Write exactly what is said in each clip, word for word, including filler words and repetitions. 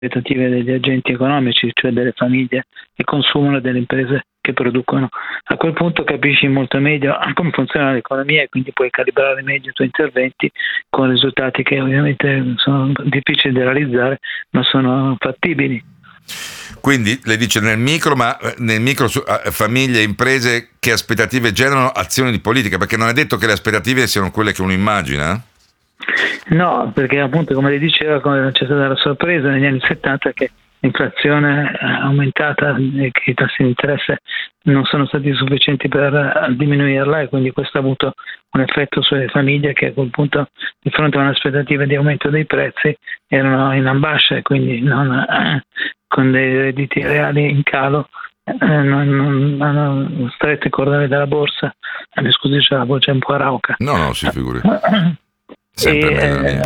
aspettative degli agenti economici, cioè delle famiglie che consumano e delle imprese che producono. A quel punto capisci molto meglio come funziona l'economia e quindi puoi calibrare meglio i tuoi interventi con risultati che ovviamente sono difficili da realizzare, ma sono fattibili. Quindi lei dice nel micro, ma nel micro su, eh, famiglie e imprese, che aspettative generano azioni di politica? Perché non è detto che le aspettative siano quelle che uno immagina. No, perché appunto, come lei diceva, c'è stata la sorpresa negli anni settanta che l'inflazione è aumentata e che i tassi di interesse non sono stati sufficienti per diminuirla, e quindi questo ha avuto un effetto sulle famiglie che a quel punto, di fronte a un'aspettativa di aumento dei prezzi, erano in ambascia e quindi non, eh, con dei redditi reali in calo, eh, non, non hanno stretto i cordoni della borsa. Eh, mi scusi, c'è la voce un po' rauca. No, no, si figuri. Sempre e, meglio la mia.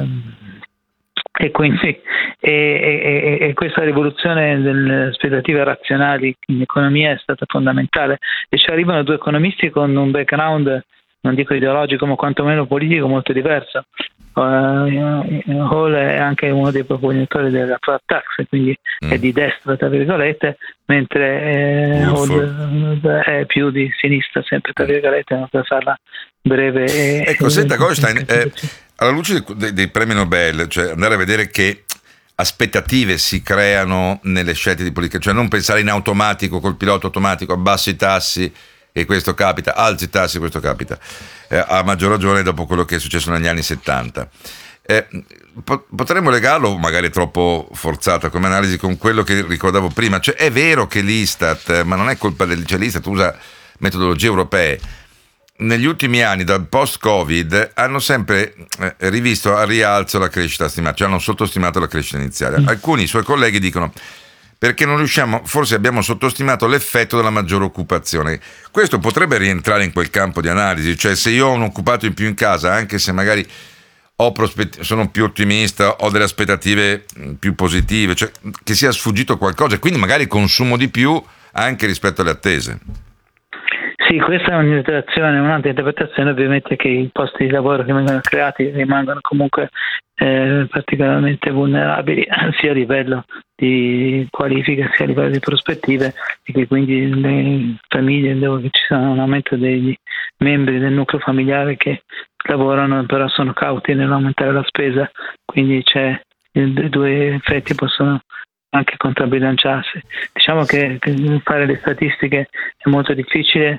E quindi e, e, e questa rivoluzione delle aspettative razionali in economia è stata fondamentale, e ci arrivano due economisti con un background, non dico ideologico, ma quantomeno politico molto diverso. Uh, Hall è anche uno dei proponitori della flat tax, quindi mm. è di destra tra virgolette, mentre eh, Hall è più di sinistra, sempre tra virgolette, non per farla breve. E, ecco, e, senta Goldstein, eh, alla luce dei, dei premi Nobel, cioè andare a vedere che aspettative si creano nelle scelte di politica, cioè non pensare in automatico col pilota automatico, abbassi i tassi e questo capita, alzi i tassi e questo capita, eh, a maggior ragione dopo quello che è successo negli anni settanta. Eh, po- potremmo legarlo, magari troppo forzata come analisi, con quello che ricordavo prima, cioè è vero che l'Istat, ma non è colpa del, cioè l'Istat usa metodologie europee. Negli ultimi anni, dal post-Covid, hanno sempre eh, rivisto a rialzo la crescita stimata, cioè hanno sottostimato la crescita iniziale. Alcuni suoi colleghi dicono perché non riusciamo, forse abbiamo sottostimato l'effetto della maggiore occupazione. Questo potrebbe rientrare in quel campo di analisi, cioè se io ho un occupato in più in casa, anche se magari ho prospett- sono più ottimista, ho delle aspettative più positive, cioè che sia sfuggito qualcosa e quindi magari consumo di più anche rispetto alle attese. Sì, questa è un'interpretazione, un'altra interpretazione ovviamente, che i posti di lavoro che vengono creati rimangono comunque eh, particolarmente vulnerabili sia a livello di qualifica sia a livello di prospettive, e che quindi le famiglie dove ci sia un aumento degli membri del nucleo familiare che lavorano però sono cauti nell'aumentare la spesa, quindi c'è i due effetti possono anche controbilanciarsi. Diciamo che, che fare le statistiche è molto difficile,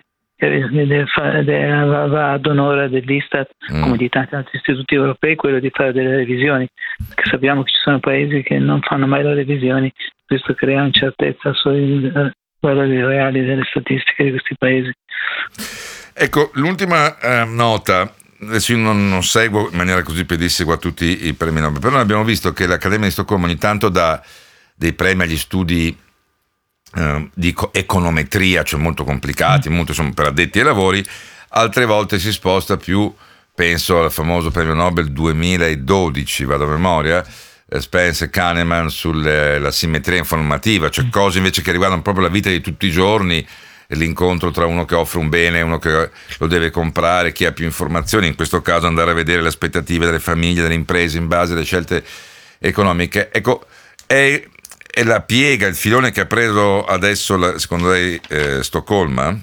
va ad onore dell'Istat, mm. come di tanti altri istituti europei, quello di fare delle revisioni, perché sappiamo che ci sono paesi che non fanno mai le revisioni, questo crea incertezza sui valori reali delle statistiche di questi paesi. Ecco, l'ultima eh, nota, adesso io non, non seguo in maniera così pedissequa tutti i premi Nobel, però abbiamo visto che l'Accademia di Stoccolma ogni tanto dà dei premi agli studi eh, di econometria, cioè molto complicati, molto insomma, per addetti ai lavori, altre volte si sposta più, penso al famoso premio Nobel duemiladodici, vado a memoria, eh, Spence e Kahneman sulla simmetria informativa, cioè cose invece che riguardano proprio la vita di tutti i giorni, l'incontro tra uno che offre un bene e uno che lo deve comprare, chi ha più informazioni, in questo caso andare a vedere le aspettative delle famiglie, delle imprese in base alle scelte economiche. Ecco, è è la piega, il filone che ha preso adesso, la, secondo lei, eh, Stoccolma?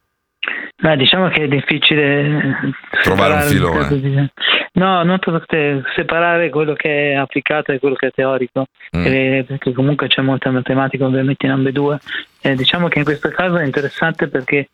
Beh, diciamo che è difficile trovare un filone. No, non separare quello che è applicato e quello che è teorico, mm. eh, perché comunque c'è molta matematica ovviamente in ambedue. Eh, diciamo che in questo caso è interessante perché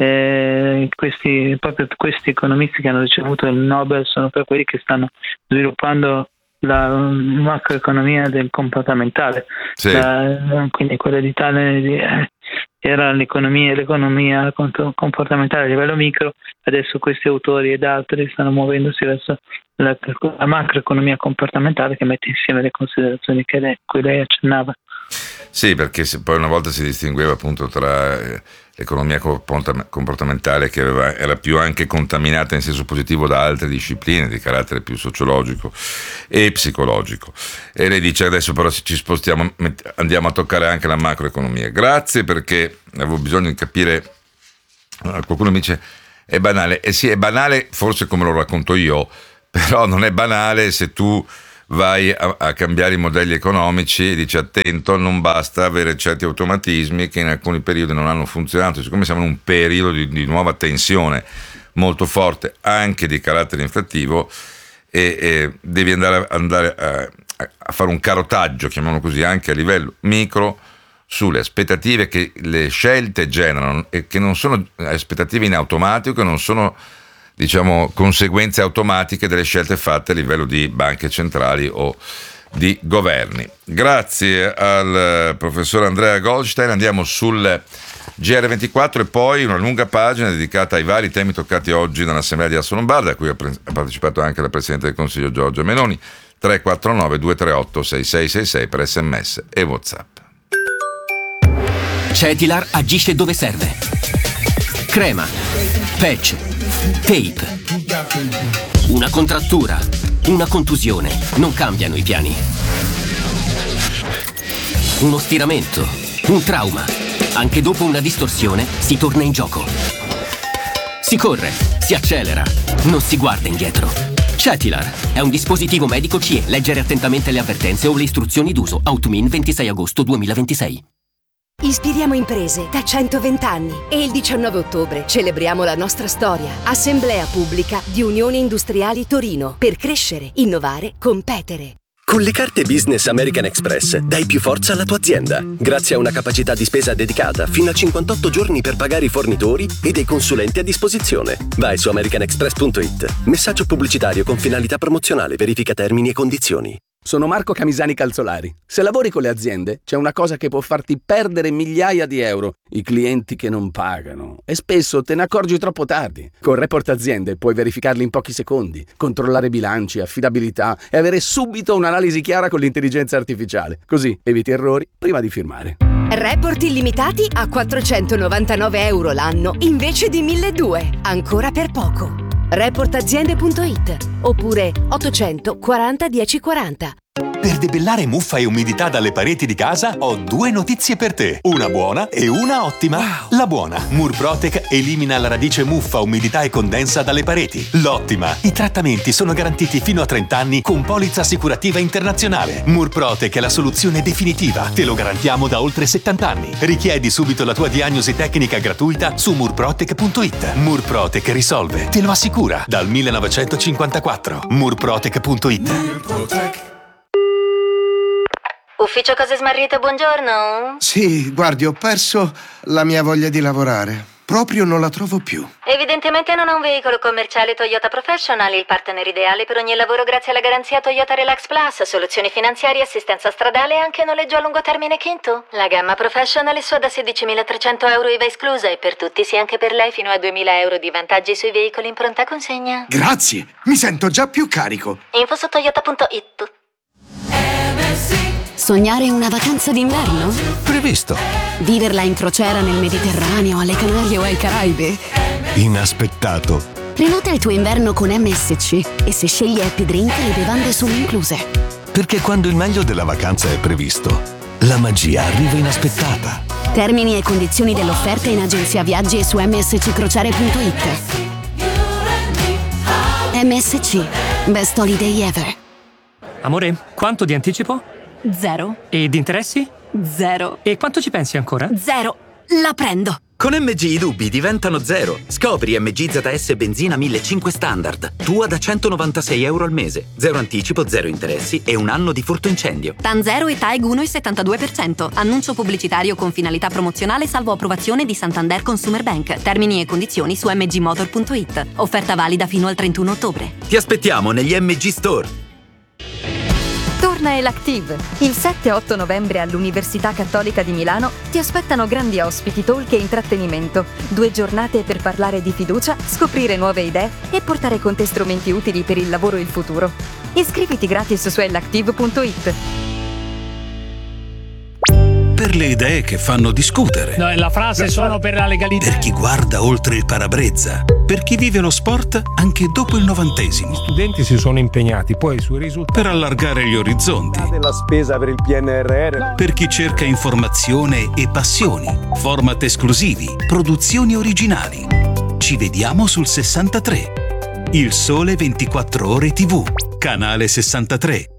eh, questi, proprio questi economisti che hanno ricevuto il Nobel sono per quelli che stanno sviluppando la macroeconomia del comportamentale, sì. la, quindi quella di tale era l'economia, l'economia comportamentale a livello micro, adesso questi autori ed altri stanno muovendosi verso la, la macroeconomia comportamentale, che mette insieme le considerazioni che lei, cui lei accennava. Sì, perché se poi una volta si distingueva appunto tra eh, l'economia comportamentale, che aveva, era più anche contaminata in senso positivo da altre discipline di carattere più sociologico e psicologico, e lei dice adesso però ci spostiamo, andiamo a toccare anche la macroeconomia. Grazie, perché avevo bisogno di capire. Qualcuno mi dice è banale, e eh sì, è banale forse come lo racconto io, però non è banale se tu vai a, a cambiare i modelli economici e dici attento, non basta avere certi automatismi che in alcuni periodi non hanno funzionato, siccome siamo in un periodo di, di nuova tensione molto forte anche di carattere inflattivo, e, e devi andare, andare a, a fare un carotaggio, chiamiamolo così, anche a livello micro sulle aspettative che le scelte generano, e che non sono aspettative in automatico, che non sono, diciamo, conseguenze automatiche delle scelte fatte a livello di banche centrali o di governi. Grazie al professor Andrea Goldstein. Andiamo sul G R ventiquattro e poi una lunga pagina dedicata ai vari temi toccati oggi dall'Assemblea di Asso Lombarda, a cui ha partecipato anche la Presidente del Consiglio Giorgia Meloni. Tre quattro nove due tre otto sei sei sei sei per sms e WhatsApp. Cetilar agisce dove serve. Crema, patch, tape. Una contrattura, una contusione, non cambiano i piani. Uno stiramento, un trauma. Anche dopo una distorsione si torna in gioco. Si corre, si accelera, non si guarda indietro. Cetilar è un dispositivo medico C E. Leggere attentamente le avvertenze o le istruzioni d'uso. Automin ventisei agosto duemilaventisei. Ispiriamo imprese da centoventi anni e il diciannove ottobre celebriamo la nostra storia. Assemblea pubblica di Unioni Industriali Torino, per crescere, innovare, competere. Con le carte Business American Express dai più forza alla tua azienda, grazie a una capacità di spesa dedicata, fino a cinquantotto giorni per pagare i fornitori e dei consulenti a disposizione. Vai su american express punto it. Messaggio pubblicitario con finalità promozionale. Verifica termini e condizioni. Sono Marco Camisani Calzolari. Se lavori con le aziende, c'è una cosa che può farti perdere migliaia di euro: i clienti che non pagano. E spesso te ne accorgi troppo tardi. Con Report Aziende puoi verificarli in pochi secondi, controllare bilanci, affidabilità e avere subito un'analisi chiara con l'intelligenza artificiale. Così eviti errori prima di firmare. Report illimitati a quattrocentonovantanove euro l'anno invece di milleduecento. Ancora per poco. report aziende punto it oppure ottocento quaranta dieci quaranta. Per debellare muffa e umidità dalle pareti di casa ho due notizie per te, una buona e una ottima. Wow. La buona: Murprotec elimina la radice muffa, umidità e condensa dalle pareti. L'ottima: i trattamenti sono garantiti fino a trenta anni con polizza assicurativa internazionale. Murprotec è la soluzione definitiva, te lo garantiamo da oltre settanta anni. Richiedi subito la tua diagnosi tecnica gratuita su murprotec punto it. Murprotec risolve, te lo assicura, dal millenovecentocinquantaquattro. murprotec punto it. Murprotec. Ufficio Cose Smarrite, buongiorno. Sì, guardi, ho perso la mia voglia di lavorare. Proprio non la trovo più. Evidentemente non ha un veicolo commerciale Toyota Professional, il partner ideale per ogni lavoro grazie alla garanzia Toyota Relax Plus, soluzioni finanziarie, assistenza stradale e anche noleggio a lungo termine Kinto. La gamma Professional è sua da sedicimilatrecento euro I V A esclusa e per tutti, sì anche per lei, fino a duemila euro di vantaggi sui veicoli in pronta consegna. Grazie, mi sento già più carico. Info su toyota punto it. Sognare una vacanza d'inverno? Previsto. Viverla in crociera nel Mediterraneo, alle Canarie o ai Caraibi? Inaspettato. Prenota il tuo inverno con M S C e se scegli Happy Drink le bevande sono incluse. Perché quando il meglio della vacanza è previsto, la magia arriva inaspettata. Termini e condizioni dell'offerta in agenzia viaggi e su m s c crociere punto it. M S C, best holiday ever. Amore, quanto di anticipo? Zero. E di interessi? Zero. E quanto ci pensi ancora? Zero. La prendo. Con M G i dubbi diventano zero. Scopri M G Z S benzina millecinquecento standard. Tua da centonovantasei euro al mese. Zero anticipo, zero interessi e un anno di furto incendio. T A N zero e T A E G uno virgola settantadue per cento. Annuncio pubblicitario con finalità promozionale salvo approvazione di Santander Consumer Bank. Termini e condizioni su m g motor punto it. Offerta valida fino al trentuno ottobre. Ti aspettiamo negli M G Store. Torna Elactive. Il sette e otto novembre all'Università Cattolica di Milano ti aspettano grandi ospiti, talk e intrattenimento. Due giornate per parlare di fiducia, scoprire nuove idee e portare con te strumenti utili per il lavoro e il futuro. Iscriviti gratis su elactive punto it. Per le idee che fanno discutere. No, la frase sono per la legalità. Per chi guarda oltre il parabrezza. Per chi vive lo sport anche dopo il novantesimo. Gli studenti si sono impegnati, poi sui risultati. Per allargare gli orizzonti. La spesa per il P N R R. Per chi cerca informazione e passioni. Format esclusivi, produzioni originali. Ci vediamo sul sessantatré. Il Sole ventiquattro Ore tivù. Canale sessantatré.